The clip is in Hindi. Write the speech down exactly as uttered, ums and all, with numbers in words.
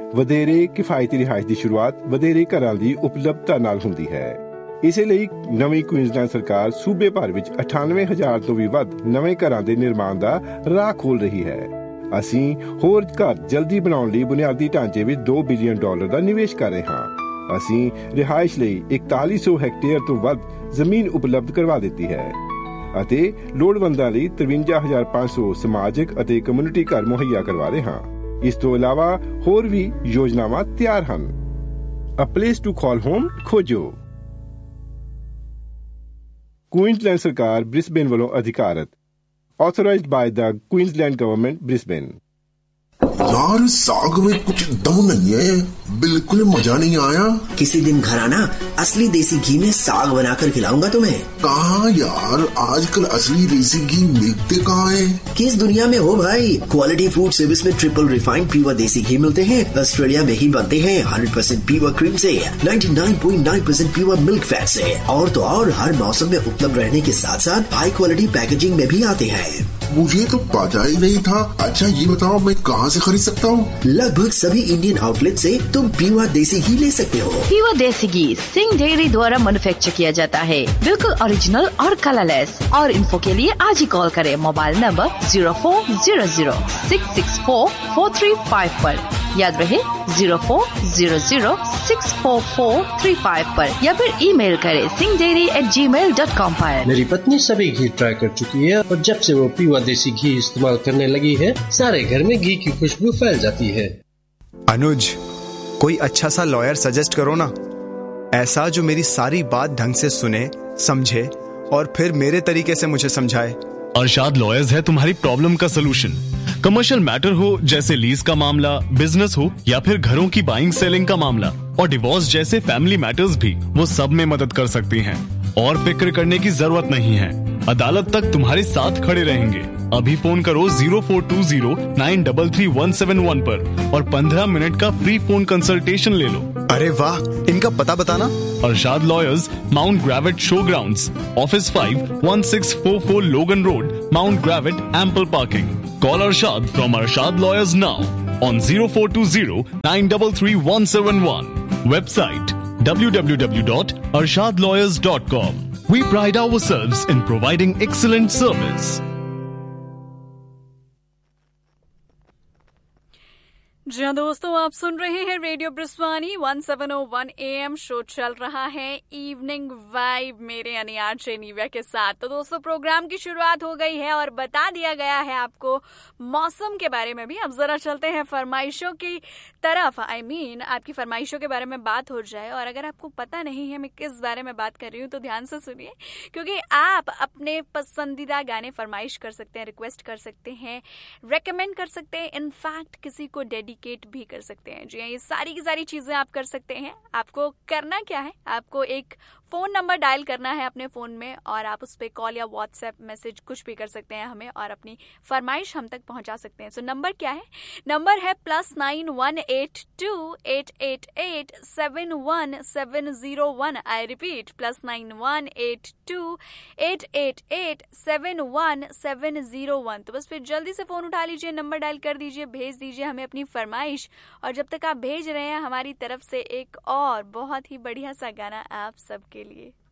ਵਧੇਰੇ ਕਿਫਾਇਤੀ ਰਿਹਾਇਸ਼ ਦੀ ਸ਼ੁਰੂਆਤ ਵਧੇਰੇ ਘਰਾਂ ਦੀ ਉਪਲਬਧਤਾ ਨਾਲ ਹੁੰਦੀ ਹੈ। ਇਸੇ ਲਈ ਨਵੀਂ ਕੁਈਨਜ਼ਲੈਂਡ ਸਰਕਾਰ ਸੂਬੇ ਭਰ ਵਿੱਚ ਅਠਾਨਵੇਂ ਹਜ਼ਾਰ ਤੋਂ ਵੀ ਵੱਧ ਨਵੇਂ ਘਰਾਂ ਦੇ ਨਿਰਮਾਣ ਦਾ ਰਾਹ ਖੋਲ ਰਹੀ ਹੈ। ਅਸੀਂ ਹੋਰ ਘਰ ਜਲਦੀ ਬਣਾਉਣ ਲਈ ਬੁਨਿਆਦੀ ਢਾਂਚੇ ਵਿੱਚ ਦੋ ਬਿਲੀਅਨ ਡਾਲਰ ਦਾ ਨਿਵੇਸ਼ ਕਰ ਰਹੇ ਹਾਂ। ਅਸੀਂ ਰਿਹਾਇਸ਼ ਲਈ ਇਕਤਾਲੀ ਸੌ ਹੈਕਟੇਅਰ ਤੋਂ ਵੱਧ ਜ਼ਮੀਨ ਉਪਲਬਧ ਕਰਵਾ ਦਿੱਤੀ ਹੈ ਅਤੇ ਲੋੜਵੰਦਾਂ ਲਈ ਤਰਵੰਜਾ ਹਜ਼ਾਰ ਪੰਜ ਸੌ ਸਮਾਜਿਕ ਅਤੇ ਕਮਿਊਨਿਟੀ ਘਰ ਮੁਹੱਈਆ ਕਰਵਾ ਰਹੇ ਹਾਂ। ਇਸ ਤੋਂ ਇਲਾਵਾ ਹੋਰ ਵੀ ਯੋਜਨਾਵਾਂ ਤਿਆਰ ਹਨ। ਅ ਪਲੇਸ ਟੂ ਕਾਲ ਹੋਮ ਖੋਜੋ। ਕੁਈਨਜ਼ਲੈਂਡ ਸਰਕਾਰ ਬ੍ਰਿਸਬੇਨ ਵੱਲੋਂ ਅਧਿਕਾਰਤ, authorized by the Queensland Government, Brisbane। यार साग में कुछ दम नहीं है, बिल्कुल मजा नहीं आया। किसी दिन घर आना, असली देसी घी में साग बनाकर खिलाऊंगा तुम्हें। कहाँ यार, आजकल असली देसी घी मिलते कहाँ है? किस दुनिया में हो भाई, क्वालिटी फूड सर्विस में ट्रिपल रिफाइंड प्योर देसी घी मिलते हैं। ऑस्ट्रेलिया में ही बनते हैं, हंड्रेड परसेंट प्योर क्रीम से, ninety nine point nine percent pure milk fat से। और तो और हर मौसम में उपलब्ध रहने के साथ साथ हाई क्वालिटी पैकेजिंग में भी आते हैं। मुझे तो पता ही नहीं था। अच्छा ये बताओ मैं कहाँ से खरीद सकता हूँ? लगभग सभी इंडियन आउटलेट से तुम प्योर देसी घी ले सकते हो। प्योर देसी घी सिंह डेयरी द्वारा मैन्युफैक्चर किया जाता है, बिल्कुल ओरिजिनल और कलरलेस। और इन्फो के लिए आज ही कॉल करें mobile number zero four zero zero six six four four three five पर। याद रहे zero four zero zero six four four three five पर, या फिर ईमेल करें सिंह डेयरी एट जी मेल डॉट कॉम पर। मेरी पत्नी सभी घी ट्राई कर चुकी है और जब से वो प्योर देसी घी इस्तेमाल करने लगी है, सारे घर में घी की खुशबू फैल जाती है। अनुज, कोई अच्छा सा लॉयर सजेस्ट करो ना, ऐसा जो मेरी सारी बात ढंग से सुने, समझे और फिर मेरे तरीके से मुझे समझाए। अरशाद लॉयर्स है तुम्हारी प्रॉब्लम का सलूशन। कमर्शियल मैटर हो जैसे लीज का मामला, बिजनेस हो या फिर घरों की बाइंग सेलिंग का मामला और डिवोर्स जैसे फैमिली मैटर्स भी, वो सब में मदद कर सकती हैं। और फिक्र करने की जरूरत नहीं है, अदालत तक तुम्हारे साथ खड़े रहेंगे। अभी फोन करो zero four to zero nine three three one seven one पर और पंद्रह मिनट का फ्री फोन कंसल्टेशन ले लो। अरे वाह, इनका पता बताना। Arshad lawyers, mount ग्रेविट show grounds, office five one six four four लोगन road, mount ग्रेविट, ample parking. Call Arshad from Arshad Lawyers now on zero four two zero nine three three one seven one. Website w w w dot arshad lawyers dot com. We pride ourselves in providing excellent service. जी हाँ दोस्तों, आप सुन रहे हैं radio ब्रिस्वानी one seven O one A M. Show चल रहा है इवनिंग वाइब मेरे यानी आरजे नीविया के साथ। तो दोस्तों प्रोग्राम की शुरुआत हो गई है और बता दिया गया है आपको मौसम के बारे में भी। अब जरा चलते हैं फरमाइशों की तरफ। आई I मीन mean, आपकी फरमाइशों के बारे में बात हो जाए। और अगर आपको पता नहीं है मैं किस बारे में बात कर रही हूँ तो ध्यान से सुनिए, क्योंकि आप अपने पसंदीदा गाने फरमाइश कर सकते हैं, रिक्वेस्ट कर सकते हैं, रेकमेंड कर सकते हैं, इनफैक्ट किसी को डेडिकेट भी कर सकते हैं। जी हाँ, ये सारी की सारी चीजें आप कर सकते हैं। आपको करना क्या है, आपको एक फोन नंबर डायल करना है अपने फोन में और आप उस पर कॉल या व्हाट्सएप मैसेज कुछ भी कर सकते हैं हमें, और अपनी फरमाइश हम तक पहुंचा सकते हैं। सो नंबर क्या है? नंबर है plus nine one eight to eight eight eight seven one seven zero one. I repeat, plus nine one eight to eight eight eight seven one seven zero one. तो बस फिर जल्दी से फोन उठा लीजिए, नंबर डायल कर दीजिए, भेज दीजिए हमें अपनी फरमाइश। और जब तक आप भेज रहे हैं, हमारी तरफ से एक और बहुत ही बढ़िया सा गाना आप सबके लिए।